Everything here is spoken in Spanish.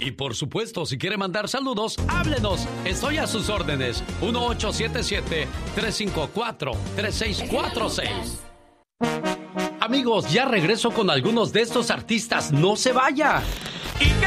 Y por supuesto, si quiere mandar saludos, háblenos. Estoy a sus órdenes. 1877-354-3646. Amigos, ya regreso con algunos de estos artistas. ¡No se vaya!